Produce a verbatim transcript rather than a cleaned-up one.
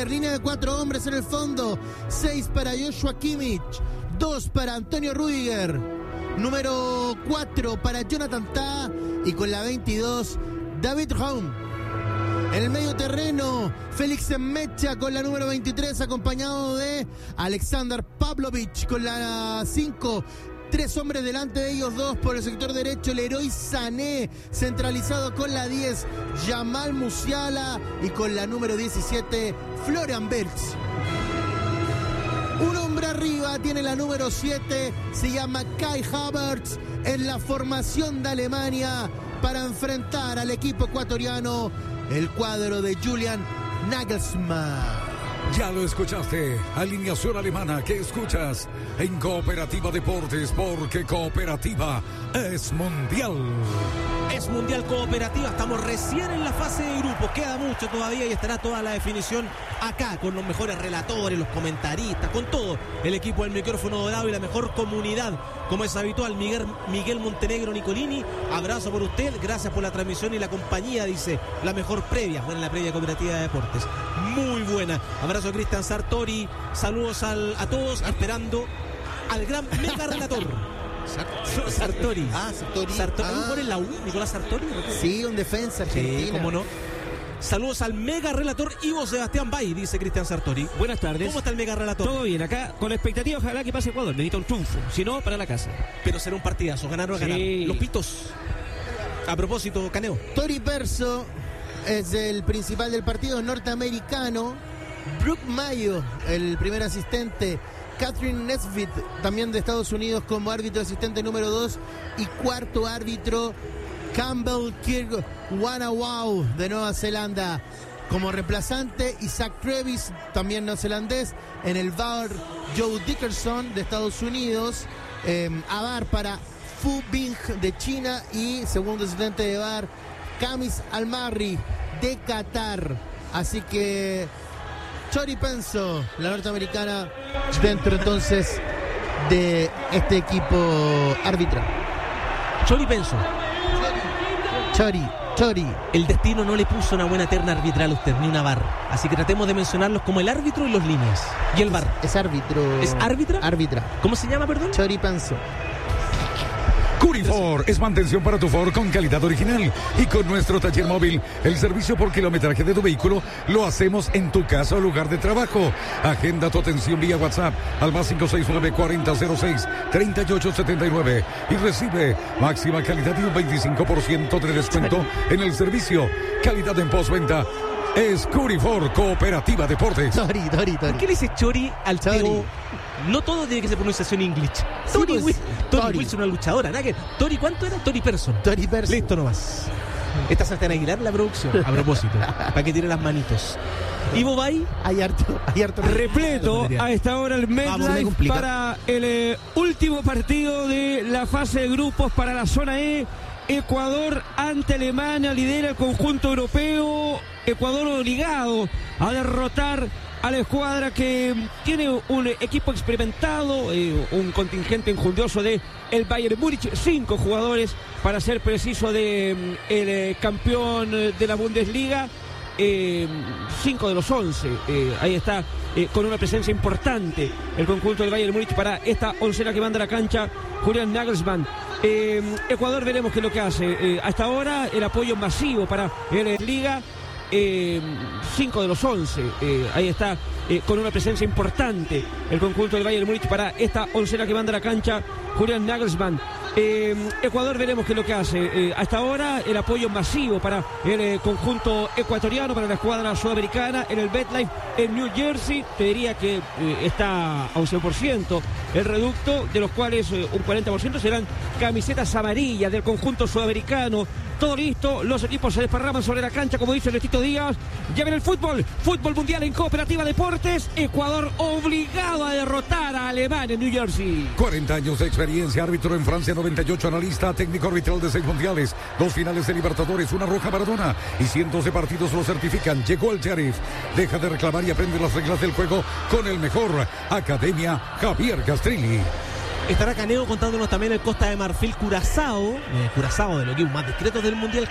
Rudiger, línea de cuatro hombres en el fondo, seis para Joshua Kimmich, dos para Antonio Rudiger, número cuatro para Jonathan Tah y con la veintidós, David Raum. En el medio terreno, Félix Mecha con la número veintitrés, acompañado de Alexander Pavlovic con la cinco. Tres hombres delante de ellos, dos por el sector derecho, Leroy Sané, centralizado con la diez, Jamal Musiala y con la número diecisiete, Florian Wirtz. Un hombre arriba, tiene la número siete, se llama Kai Havertz, en la formación de Alemania para enfrentar al equipo ecuatoriano, el cuadro de Julian Nagelsmann. Ya lo escuchaste, alineación alemana que escuchas en Cooperativa Deportes, porque Cooperativa es mundial. Es mundial Cooperativa, estamos recién en la fase de grupos, queda mucho todavía y estará toda la definición acá con los mejores relatores, los comentaristas, con todo el equipo del micrófono dorado y la mejor comunidad, como es habitual. Miguel, Miguel Montenegro Nicolini, abrazo por usted, gracias por la transmisión y la compañía, dice, la mejor previa, buena la previa Cooperativa de Deportes, muy buena. Abrazo a Cristian Sartori, saludos al, a todos, esperando al gran mega relator. Sartori. Ah, Sartori. Sartori. Ah. ¿Por la U? Nicolás Sartori. Sí, un defensa argentino. Sí, cómo no. Saludos al mega relator Ivo Sebastián Bay, dice Cristian Sartori. Buenas tardes. ¿Cómo está el mega relator? Todo bien, acá con la expectativa, ojalá que pase Ecuador, necesita un triunfo, si no, para la casa. Pero será un partidazo, ganar o Sí. ganar. Los pitos. A propósito, Caneo. Tori Perso es el principal del partido, norteamericano. Brooke Mayo, el primer asistente. Catherine Nesbitt, también de Estados Unidos, como árbitro asistente número dos. Y cuarto árbitro, Campbell Kirk Wanawau, de Nueva Zelanda. Como reemplazante, Isaac Travis, también neozelandés. En el V A R, Joe Dickerson, de Estados Unidos. Eh, A V A R para Fu Bing, de China. Y segundo asistente de V A R, Kamis Almarri, de Qatar. Así que Tori Penso, la norteamericana, dentro entonces de este equipo árbitro. Chori Penso. Chori, Chori. El destino no le puso una buena terna arbitral a usted, ni una V A R. Así que tratemos de mencionarlos como el árbitro y los líneas. Y el V A R. Es árbitro. ¿Es árbitra? Árbitra. ¿Cómo se llama, perdón? Chori Penso. Curifor es mantención para tu Ford con calidad original. Y con nuestro taller móvil, el servicio por kilometraje de tu vehículo lo hacemos en tu casa o lugar de trabajo. Agenda tu atención vía WhatsApp al más cinco seis nueve, cuarenta cero seis, treinta y ocho setenta y nueve y recibe máxima calidad y un veinticinco por ciento de descuento en el servicio. Calidad en postventa. Es Curifor Cooperativa Deportes. Tori, Tori, Tori. ¿Por qué le dice Chori al Chori? Teo? No todo tiene que ser pronunciación inglés. Sí, Tori, pues, Wil- Tori Tori. Wilson, una luchadora. ¿Nada que? Tori, ¿cuánto era? Tori Person. Tori Perso. Listo nomás. Esta es Sebastián Aguilar, la producción. A propósito, para que tire las manitos. Ivo Bay. Hay harto, hay harto. Repleto a esta hora el Vamos, me MetLife complica. para el eh, último partido de la fase de grupos para la zona E. Ecuador ante Alemania, lidera el conjunto europeo. Ecuador obligado a derrotar a la escuadra que tiene un equipo experimentado, eh, un contingente enjundioso de el Bayern Múnich, cinco jugadores para ser preciso de el eh, campeón de la Bundesliga. Eh, cinco de los once, eh, ahí está, eh, con una presencia importante el conjunto del Bayern Múnich para esta oncena que manda a la cancha Julian Nagelsmann. eh, Ecuador veremos qué es lo que hace. Eh, hasta ahora el apoyo masivo para la Liga. Eh, cinco de los once, eh, ahí está, eh, con una presencia importante el conjunto del Bayern Múnich para esta oncena que manda a la cancha Julian Nagelsmann. Eh, Ecuador veremos qué es lo que hace. Eh, hasta ahora el apoyo masivo para el eh, conjunto ecuatoriano, para la escuadra sudamericana en el MetLife en New Jersey. Te diría que eh, está a un cien por ciento el reducto, de los cuales eh, un cuarenta por ciento serán camisetas amarillas del conjunto sudamericano. Todo listo, los equipos se desparraman sobre la cancha, como dice Ernesto Díaz. Ya ven el fútbol, fútbol mundial en Cooperativa Deportes. Ecuador obligado a derrotar a Alemania en New Jersey. cuarenta años de experiencia, árbitro en Francia, noventa y ocho, analista, técnico arbitral de seis mundiales, dos finales de Libertadores, una roja Maradona y cientos de partidos lo certifican. Llegó el Sheriff, deja de reclamar y aprende las reglas del juego con el mejor. Academia Javier Castrilli. Estará Caneo contándonos también el Costa de Marfil Curazao, eh, Curazao de los equipos más discretos del Mundial.